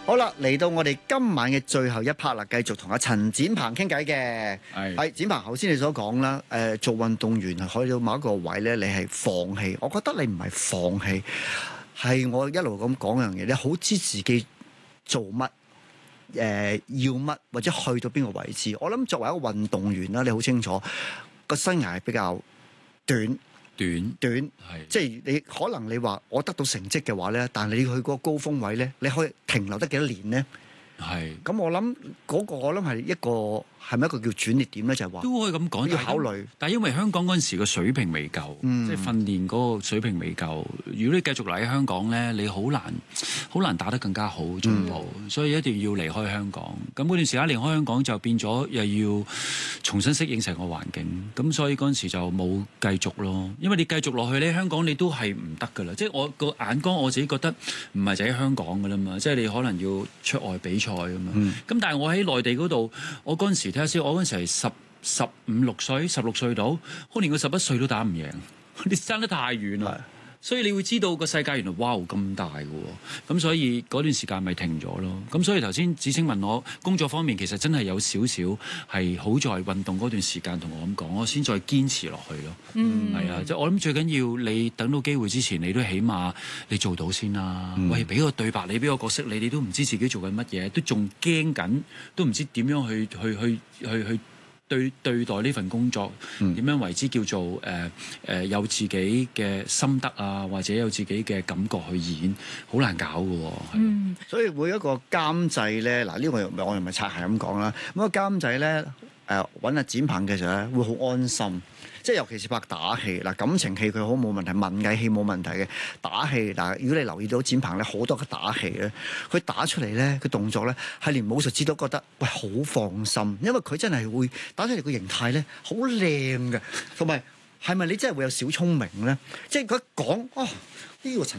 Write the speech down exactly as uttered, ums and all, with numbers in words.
好啦，嚟到我哋今晚嘅最後一 part 啦，繼續同阿陳展鵬傾偈嘅。 係， 係展鵬，頭先你所講啦，誒、呃、做運動員係可以到某一個位咧，你係放棄。我覺得你唔係放棄，係我一路咁講樣嘢，你好知自己做乜，誒、呃、要乜，或者去到邊個位置。我諗作為一個運動員啦，你好清楚個生涯係比較短。 短短， 係即係你可能你話我得到成績嘅話咧，但係你去嗰個高峰位咧，你可以停留得幾多年咧？ 係。 咁我諗嗰個我諗係一個係咪一個叫轉捩點咧？就係話都可以咁講， 要考慮。 但係因為香港嗰陣時個水平未夠， 嗯、 即係訓練嗰個水平未夠。如果你繼續留喺香港咧，你好難好難打得更加好進步，嗯、所以一定要離開香港。咁嗰段時間離開香港就變咗又要重新適應成個環境。咁所以嗰陣時就冇繼續咯。因為你繼續落去咧，香港你都係唔得噶啦。即係我個眼光，我自己覺得唔係就喺香港噶啦嘛。即係你可能要出外比賽噶嘛。咁、嗯、但係我喺內地嗰度，我嗰陣時睇下先，我嗰陣時係十十五六歲，十六歲到，我連個十一歲都打唔贏，你爭得太遠啦。所以你會知道個世界原來哇咁大嘅喎，咁所以嗰段時間咪停咗咯。咁所以頭先子清問我工作方面，其實真係有少少係好在運動嗰段時間同我咁講，我先再堅持落去咯。嗯，係啊，即係我諗最緊要你等到機會之前，你都起碼你做到先啦。嗯、喂，俾個對白你，俾個角色你，你都唔知自己做緊乜嘢，都仲驚緊，都唔知點樣去去去去去。去對對待呢份工作點樣為之叫做誒誒、呃呃、有自己嘅心得啊，或者有自己嘅感覺去演，好難搞嘅喎。 嗯，所以每一個監製咧，嗱、這、呢個又我又唔係擦鞋咁講啦。咁個監製咧誒揾阿展鵬嘅時候咧，會好安心。即係尤其是拍打戲嗱，感情戲佢好冇問題，文藝戲冇問題嘅。打戲嗱，如果你留意到展鵬咧，好多嘅打戲咧，佢打出嚟咧，佢動作咧係連武術指都覺得喂好放心，因為佢真係會打出嚟個形態咧好靚嘅，同埋係咪你真係會有小聰明咧？即係佢講哦呢個陳